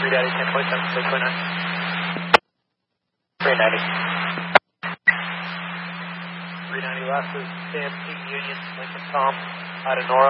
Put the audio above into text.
Daddy 10.7, 6.9. 390. 390 last is Sam King Union, Lincoln Tom, out of Nora.